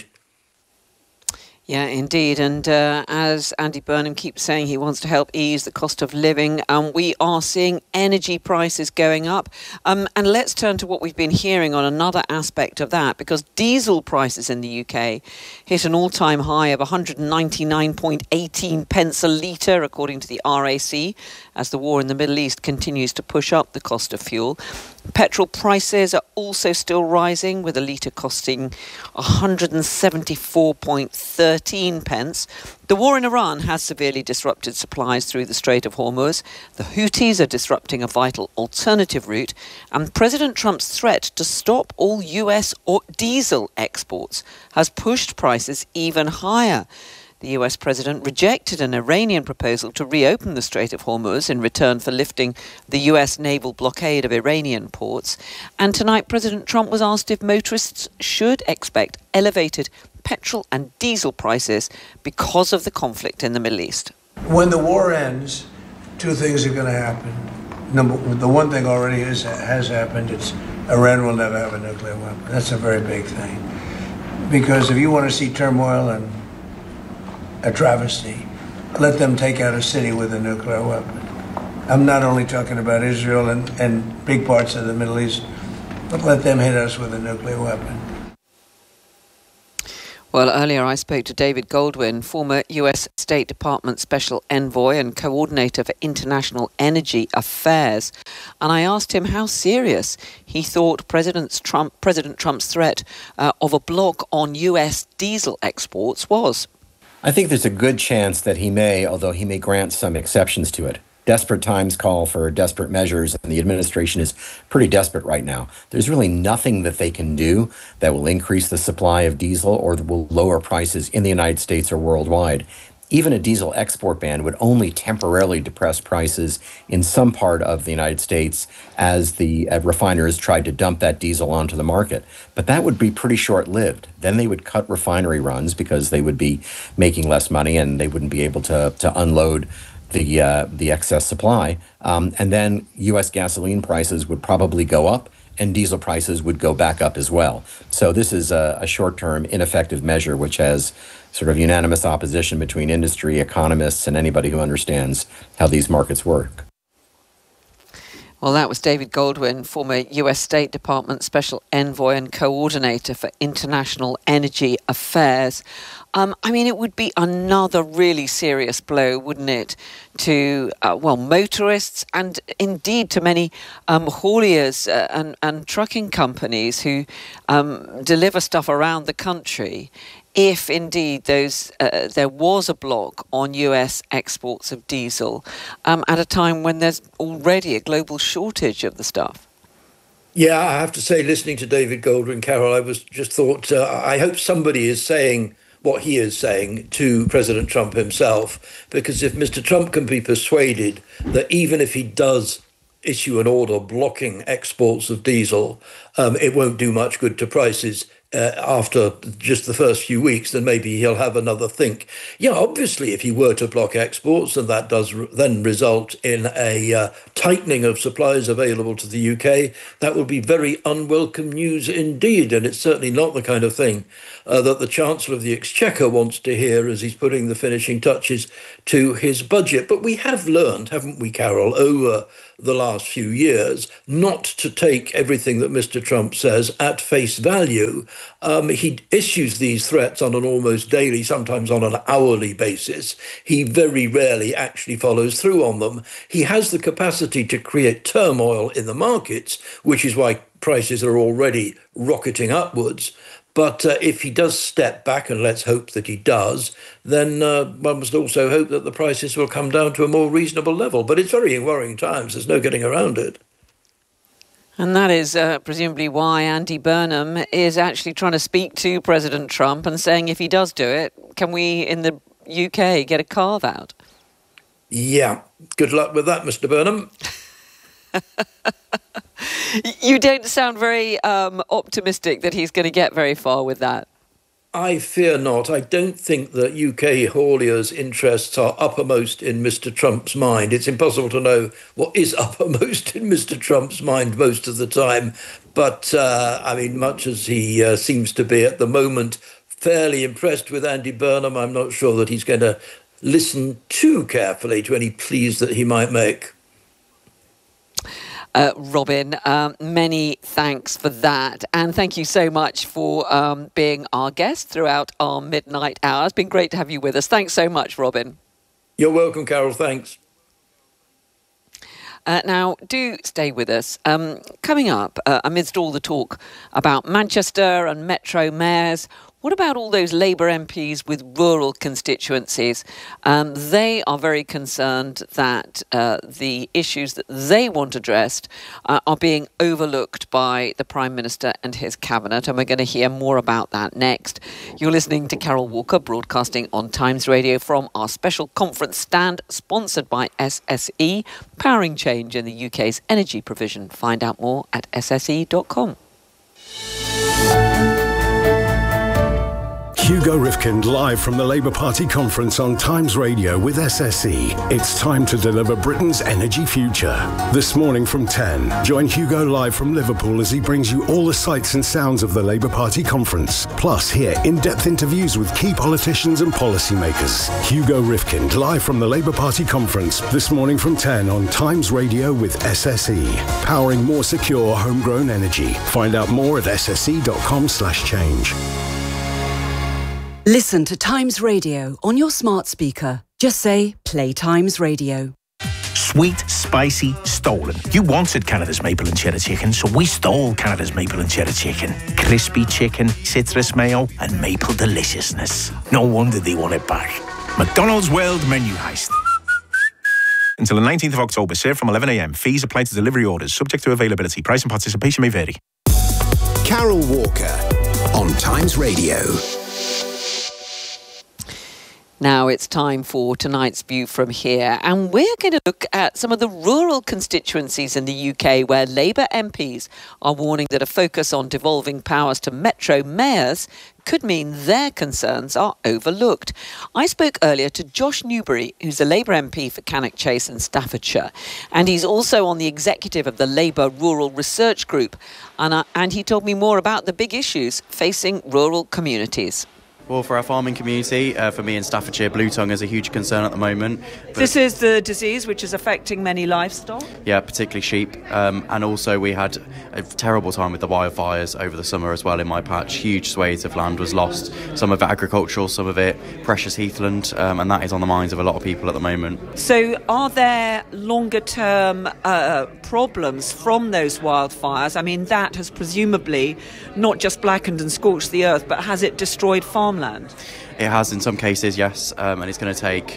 Yeah, indeed. And uh, as Andy Burnham keeps saying, he wants to help ease the cost of living. Um, we are seeing energy prices going up. Um, and let's turn to what we've been hearing on another aspect of that, because diesel prices in the U K hit an all-time high of one hundred ninety-nine point one eight pence a litre, according to the R A C, as the war in the Middle East continues to push up the cost of fuel. Petrol prices are also still rising, with a litre costing one hundred seventy-four point one three pence. The war in Iran has severely disrupted supplies through the Strait of Hormuz. The Houthis are disrupting a vital alternative route, and President Trump's threat to stop all U S or diesel exports has pushed prices even higher. The U S president rejected an Iranian proposal to reopen the Strait of Hormuz in return for lifting the U S naval blockade of Iranian ports. And tonight, President Trump was asked if motorists should expect elevated petrol and diesel prices because of the conflict in the Middle East. When the war ends, two things are going to happen. Number, the one thing already is, has happened, it's Iran will never have a nuclear weapon. That's a very big thing. Because if you want to see turmoil and a travesty, let them take out a city with a nuclear weapon. I'm not only talking about Israel and, and big parts of the Middle East, but let them hit us with a nuclear weapon. Well, earlier I spoke to David Goldwyn, former U S State Department Special Envoy and Coordinator for International Energy Affairs, and I asked him how serious he thought President Trump, President Trump's threat uh, of a block on U S diesel exports was. I think there's a good chance that he may, although he may grant some exceptions to it. Desperate times call for desperate measures, and the administration is pretty desperate right now. There's really nothing that they can do that will increase the supply of diesel or that will lower prices in the United States or worldwide. Even a diesel export ban would only temporarily depress prices in some part of the United States as the uh, refiners tried to dump that diesel onto the market. But that would be pretty short-lived. Then they would cut refinery runs because they would be making less money and they wouldn't be able to, to unload the uh, the excess supply. Um, and then U S gasoline prices would probably go up and diesel prices would go back up as well. So this is a, a short-term ineffective measure which has sort of unanimous opposition between industry, economists, and anybody who understands how these markets work. Well, that was David Goldwyn, former U S State Department Special Envoy and Coordinator for International Energy Affairs. Um, I mean, it would be another really serious blow, wouldn't it, to, uh, well, motorists and indeed to many um, hauliers uh, and, and trucking companies who um, deliver stuff around the country, if indeed those uh, there was a block on U S exports of diesel um, at a time when there's already a global shortage of the stuff. Yeah, I have to say, listening to David Goldwyn, Carol, I was just thought, uh, I hope somebody is saying what he is saying to President Trump himself, because if Mister Trump can be persuaded that even if he does issue an order blocking exports of diesel, um, it won't do much good to prices uh, after just the first few weeks, then maybe he'll have another think. Yeah, obviously, if he were to block exports, and that does re- then result in a uh, tightening of supplies available to the U K, that would be very unwelcome news indeed. And it's certainly not the kind of thing uh, that the Chancellor of the Exchequer wants to hear as he's putting the finishing touches to his budget. But we have learned, haven't we, Carol, over the last few years, not to take everything that Mister Trump says at face value. Um, he issues these threats on an almost daily, sometimes on an hourly basis. He very rarely actually follows through on them. He has the capacity to create turmoil in the markets, which is why prices are already rocketing upwards. But uh, if he does step back, and let's hope that he does, then uh, one must also hope that the prices will come down to a more reasonable level. But it's very worrying times. There's no getting around it. And that is uh, presumably why Andy Burnham is actually trying to speak to President Trump and saying if he does do it, can we in the U K get a carve-out? Yeah. Good luck with that, Mister Burnham. You don't sound very um, optimistic that he's going to get very far with that. I fear not. I don't think that U K hauliers' interests are uppermost in Mister Trump's mind. It's impossible to know what is uppermost in Mister Trump's mind most of the time. But, uh, I mean, much as he uh, seems to be at the moment fairly impressed with Andy Burnham, I'm not sure that he's going to listen too carefully to any pleas that he might make. Uh, Robin, um, many thanks for that. And thank you so much for um, being our guest throughout our midnight hour. It's been great to have you with us. Thanks so much, Robin. You're welcome, Carol. Thanks. Uh, now, do stay with us. Um, coming up, uh, amidst all the talk about Manchester and Metro mayors, what about all those Labour M Ps with rural constituencies? Um, they are very concerned that uh, the issues that they want addressed uh, are being overlooked by the Prime Minister and his cabinet, and we're going to hear more about that next. You're listening to Carol Walker, broadcasting on Times Radio from our special conference stand, sponsored by S S E, powering change in the U K's energy provision. Find out more at s s e dot com. Hugo Rifkind live from the Labour Party conference on Times Radio with S S E. It's time to deliver Britain's energy future. This morning from ten, join Hugo live from Liverpool as he brings you all the sights and sounds of the Labour Party conference. Plus, hear in-depth interviews with key politicians and policymakers. Hugo Rifkind live from the Labour Party conference this morning from ten on Times Radio with S S E. Powering more secure homegrown energy. Find out more at s s e dot com slash change. Listen to Times Radio on your smart speaker. Just say, play Times Radio. Sweet, spicy, stolen. You wanted Canada's maple and cheddar chicken, so we stole Canada's maple and cheddar chicken. Crispy chicken, citrus mayo, and maple deliciousness. No wonder they want it back. McDonald's World Menu Heist. Until the nineteenth of October, served from eleven a m. Fees apply to delivery orders, subject to availability. Price and participation may vary. Carol Walker on Times Radio. Now it's time for tonight's View from Here, and we're going to look at some of the rural constituencies in the U K where Labour M Ps are warning that a focus on devolving powers to metro mayors could mean their concerns are overlooked. I spoke earlier to Josh Newbury, who's a Labour M P for Cannock Chase in Staffordshire, and he's also on the executive of the Labour Rural Research Group, and, uh, and he told me more about the big issues facing rural communities. Well, for our farming community, uh, for me in Staffordshire, blue tongue is a huge concern at the moment. But this is the disease which is affecting many livestock? Yeah, particularly sheep. Um, and also we had a terrible time with the wildfires over the summer as well in my patch. Huge swathes of land was lost, some of it agricultural, some of it precious heathland, um, and that is on the minds of a lot of people at the moment. So are there longer term uh, problems from those wildfires? I mean, that has presumably not just blackened and scorched the earth, but has it destroyed farmland? It has in some cases, yes, um, and it's going to take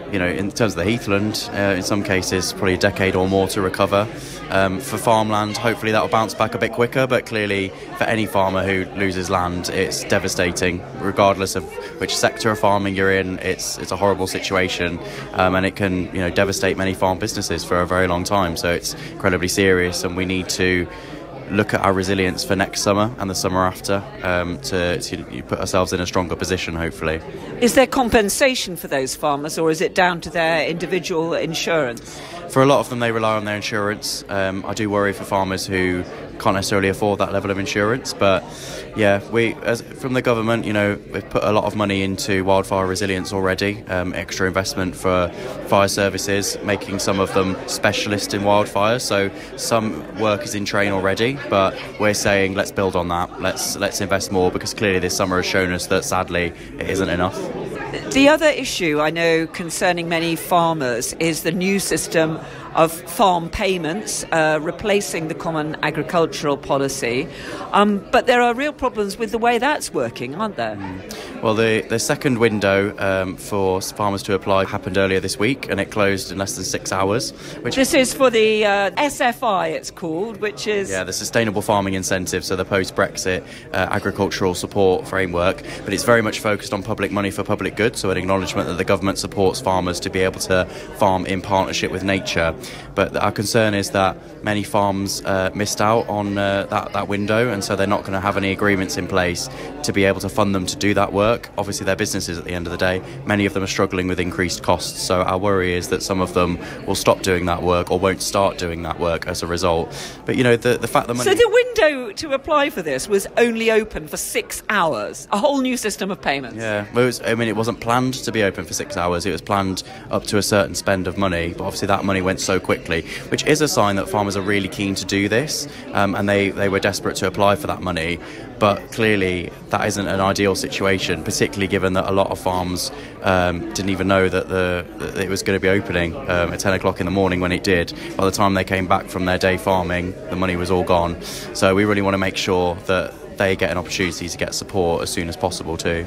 you know, in terms of the heathland, uh, in some cases, probably a decade or more to recover. Um, for farmland, hopefully that will bounce back a bit quicker, but clearly for any farmer who loses land, it's devastating. Regardless of which sector of farming you're in, it's it's a horrible situation, um, and it can, you know, devastate many farm businesses for a very long time. So it's incredibly serious, and we need to look at our resilience for next summer and the summer after, um, to, to put ourselves in a stronger position, hopefully. Is there compensation for those farmers, or is it down to their individual insurance? For a lot of them, they rely on their insurance. Um, I do worry for farmers who can't necessarily afford that level of insurance, but yeah, we, as from the government, you know, we've put a lot of money into wildfire resilience already, um, extra investment for fire services, making some of them specialists in wildfires. So some work is in train already, but we're saying let's build on that. Let's let's invest more, because clearly this summer has shown us that sadly it isn't enough. The other issue I know concerning many farmers is the new system of farm payments, uh, replacing the common agricultural policy. Um, but there are real problems with the way that's working, aren't there? Mm. Well, the, the second window um, for farmers to apply happened earlier this week, and it closed in less than six hours. Which This is for the uh, S F I, it's called, which is... Yeah, the Sustainable Farming Incentive, so the post-Brexit uh, agricultural support framework. But it's very much focused on public money for public good, so an acknowledgement that the government supports farmers to be able to farm in partnership with nature. But our concern is that many farms uh, missed out on uh, that, that window, and so they're not going to have any agreements in place to be able to fund them to do that work. Obviously, they're businesses at the end of the day. Many of them are struggling with increased costs, so our worry is that some of them will stop doing that work or won't start doing that work as a result. But, you know, the, the fact that money... So the window to apply for this was only open for six hours, a whole new system of payments. Yeah, well, it was, I mean, it wasn't planned to be open for six hours. It was planned up to a certain spend of money, but obviously that money went so quickly, which is a sign that farmers are really keen to do this, um, and they, they were desperate to apply for that money. But clearly that isn't an ideal situation, particularly given that a lot of farms um, didn't even know that, the, that it was going to be opening um, at ten o'clock in the morning when it did. By the time they came back from their day farming, the money was all gone. So we really want to make sure that they get an opportunity to get support as soon as possible too.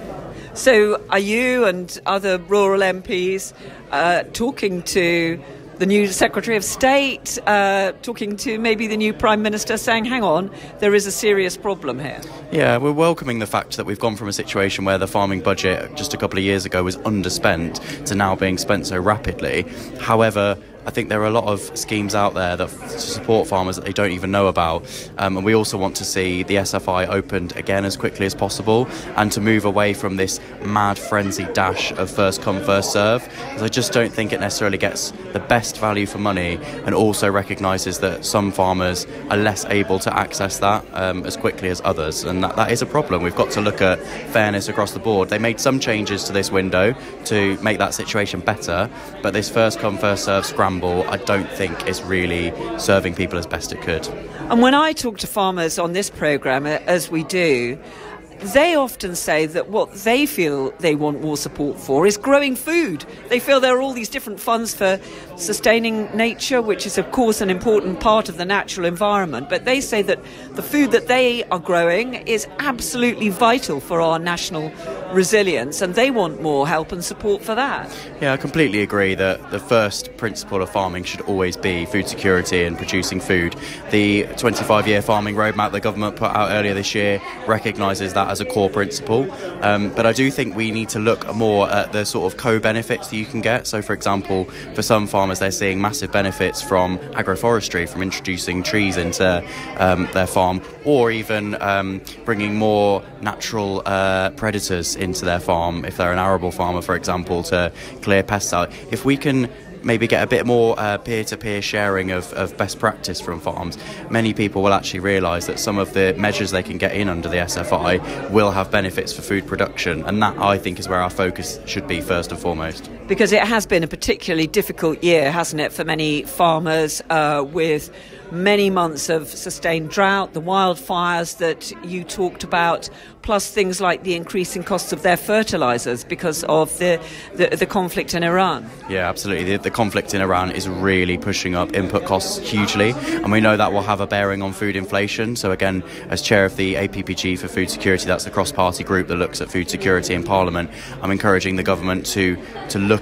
So are you and other rural M Ps uh, talking to the new Secretary of State, uh, talking to maybe the new Prime Minister, saying, hang on, there is a serious problem here? Yeah, we're welcoming the fact that we've gone from a situation where the farming budget just a couple of years ago was underspent to now being spent so rapidly. However, I think there are a lot of schemes out there that to support farmers that they don't even know about, um, and we also want to see the S F I opened again as quickly as possible, and to move away from this mad frenzied dash of first come first serve, because I just don't think it necessarily gets the best value for money, and also recognises that some farmers are less able to access that um, as quickly as others, and that, that is a problem. We've got to look at fairness across the board. They made some changes to this window to make that situation better, but this first come first serve scramble I don't think is really serving people as best it could. And when I talk to farmers on this programme, as we do, they often say that what they feel they want more support for is growing food. They feel there are all these different funds for sustaining nature, which is, of course, an important part of the natural environment. But they say that the food that they are growing is absolutely vital for our national resilience, and they want more help and support for that. Yeah, I completely agree that the first principle of farming should always be food security and producing food. The twenty-five year farming roadmap the government put out earlier this year recognises that as a core principle, um, but I do think we need to look more at the sort of co-benefits that you can get. So, for example, for some farmers, they're seeing massive benefits from agroforestry, from introducing trees into um, their farm, or even um, bringing more natural uh, predators into their farm, if they're an arable farmer, for example, to clear pests out. If we can maybe get a bit more uh, peer-to-peer sharing of, of best practice from farms, many people will actually realise that some of the measures they can get in under the S F I will have benefits for food production, and that, I think, is where our focus should be first and foremost. Because it has been a particularly difficult year, hasn't it, for many farmers, uh, with many months of sustained drought, the wildfires that you talked about, plus things like the increasing costs of their fertilisers because of the, the, the conflict in Iran. Yeah, absolutely. The, the conflict in Iran is really pushing up input costs hugely, and we know that will have a bearing on food inflation. So again, as chair of the A P P G for Food Security, that's the cross-party group that looks at food security in Parliament, I'm encouraging the government to, to look at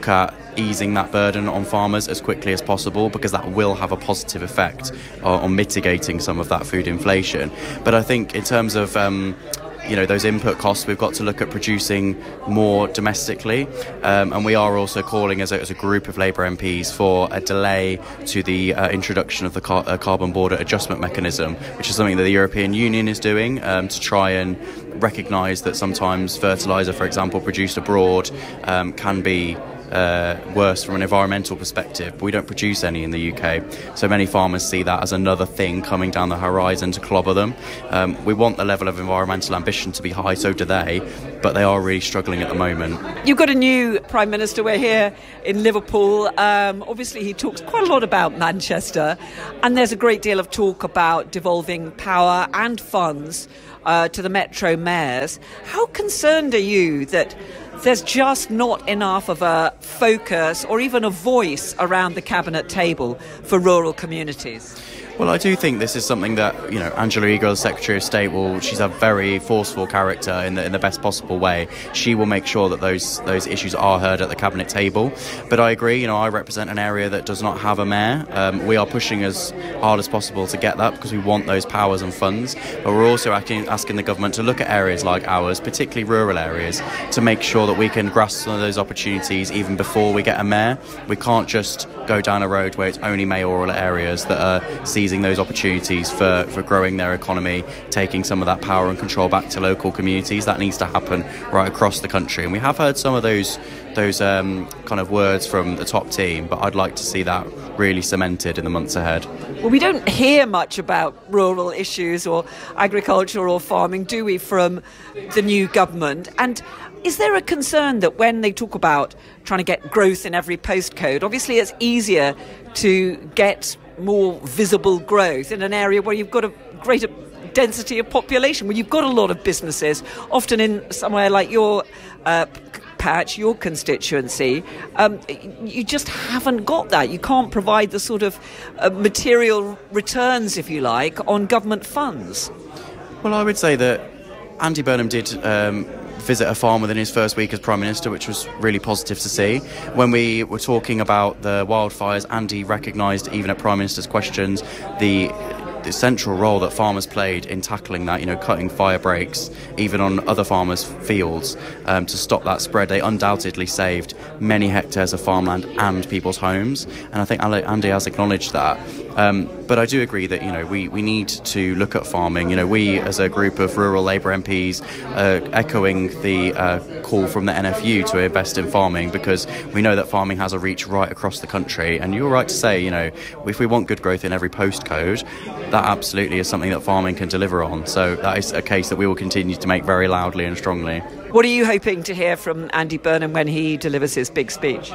easing that burden on farmers as quickly as possible, because that will have a positive effect on, on mitigating some of that food inflation. But I think in terms of um, you know, those input costs, we've got to look at producing more domestically, um, and we are also calling as a, as a group of Labour M Ps for a delay to the uh, introduction of the car- uh, carbon border adjustment mechanism, which is something that the European Union is doing um, to try and recognise that sometimes fertiliser, for example, produced abroad um, can be Uh, worse from an environmental perspective, but we don't produce any in the U K, so many farmers see that as another thing coming down the horizon to clobber them. Um, we want the level of environmental ambition to be high, so do they, but they are really struggling at the moment. You've got a new Prime Minister. We're here in Liverpool. Um, obviously he talks quite a lot about Manchester, and there's a great deal of talk about devolving power and funds uh, to the metro mayors. How concerned are you that there's just not enough of a focus or even a voice around the cabinet table for rural communities? Well, I do think this is something that, you know, Angela Eagle, Secretary of State, will, she's a very forceful character in the in the best possible way. She will make sure that those those issues are heard at the cabinet table. But I agree, you know, I represent an area that does not have a mayor. Um, we are pushing as hard as possible to get that, because we want those powers and funds. But we're also asking, asking the government to look at areas like ours, particularly rural areas, to make sure that we can grasp some of those opportunities even before we get a mayor. We can't just go down a road where it's only mayoral areas that are seizing those opportunities for, for growing their economy, taking some of that power and control back to local communities. That needs to happen right across the country. And we have heard some of those those um, kind of words from the top team, but I'd like to see that really cemented in the months ahead. Well, we don't hear much about rural issues or agriculture or farming, do we, from the new government? And is there a concern that when they talk about trying to get growth in every postcode, obviously it's easier to get more visible growth in an area where you've got a greater density of population, where you've got a lot of businesses, often in somewhere like your uh, patch, your constituency, um, you just haven't got that. You can't provide the sort of uh, material returns, if you like, on government funds. Well, I would say that Andy Burnham did um, visit a farm within his first week as Prime Minister, which was really positive to see. When we were talking about the wildfires, Andy recognised, even at Prime Minister's questions, the the central role that farmers played in tackling that, you know, cutting fire breaks, even on other farmers' fields, um, to stop that spread. They undoubtedly saved many hectares of farmland and people's homes, and I think Andy has acknowledged that. Um, but I do agree that, you know, we, we need to look at farming. You know, we as a group of rural Labour M Ps uh, echoing the uh, call from the N F U to invest in farming, because we know that farming has a reach right across the country. And you're right to say, you know, if we want good growth in every postcode, that absolutely is something that farming can deliver on. So that is a case that we will continue to make very loudly and strongly. What are you hoping to hear from Andy Burnham when he delivers his big speech?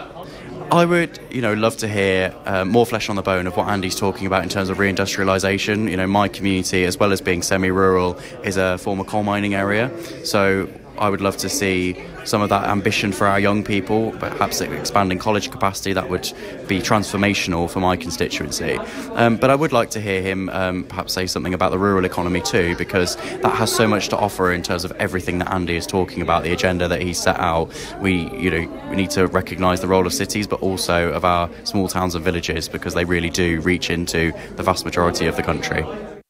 I would, you know, love to hear uh, more flesh on the bone of what Andy's talking about in terms of reindustrialisation. You know, my community, as well as being semi-rural, is a former coal mining area. So I would love to see some of that ambition for our young people, perhaps expanding college capacity. That would be transformational for my constituency. Um, but I would like to hear him um, perhaps say something about the rural economy too, because that has so much to offer in terms of everything that Andy is talking about, the agenda that he set out. We, you know, we need to recognise the role of cities, but also of our small towns and villages, because they really do reach into the vast majority of the country.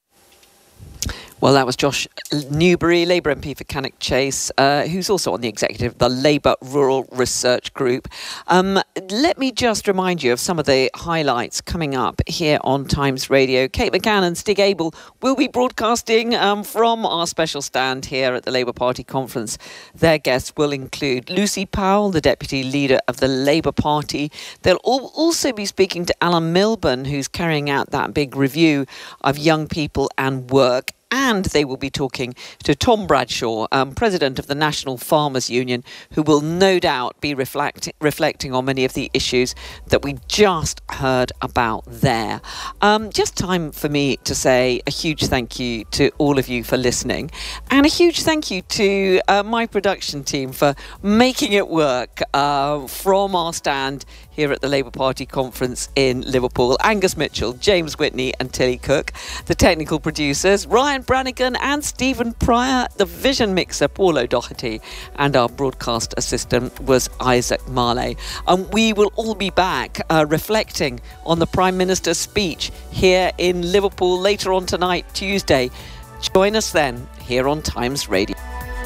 Well, that was Josh Newbury, Labour M P for Cannock Chase, uh, who's also on the executive of the Labour Rural Research Group. Um, let me just remind you of some of the highlights coming up here on Times Radio. Kate McCann and Stig Abel will be broadcasting um, from our special stand here at the Labour Party conference. Their guests will include Lucy Powell, the Deputy Leader of the Labour Party. They'll al- also be speaking to Alan Milburn, who's carrying out that big review of young people and work. And they will be talking to Tom Bradshaw, um, President of the National Farmers Union, who will no doubt be reflect- reflecting on many of the issues that we just heard about there. Um, just time for me to say a huge thank you to all of you for listening, and a huge thank you to uh, my production team for making it work uh, from our stand here at the Labour Party conference in Liverpool. Angus Mitchell, James Whitney and Tilly Cook. The technical producers, Ryan Brannigan and Stephen Pryor. The vision mixer, Paul O'Doherty. And our broadcast assistant was Isaac Marley. And we will all be back uh, reflecting on the Prime Minister's speech here in Liverpool later on tonight, Tuesday. Join us then here on Times Radio.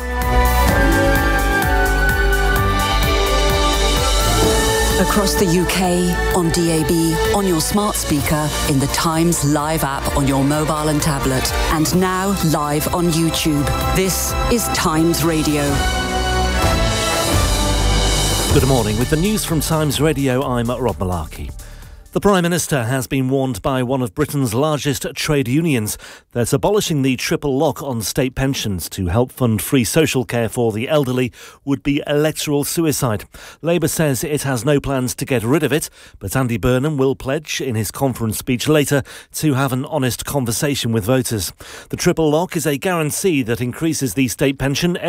Across the U K, on D A B, on your smart speaker, in the Times Live app on your mobile and tablet, and now live on YouTube. This is Times Radio. Good morning. With the news from Times Radio, I'm Rob Malarkey. The Prime Minister has been warned by one of Britain's largest trade unions that abolishing the triple lock on state pensions to help fund free social care for the elderly would be electoral suicide. Labour says it has no plans to get rid of it, but Andy Burnham will pledge in his conference speech later to have an honest conversation with voters. The triple lock is a guarantee that increases the state pension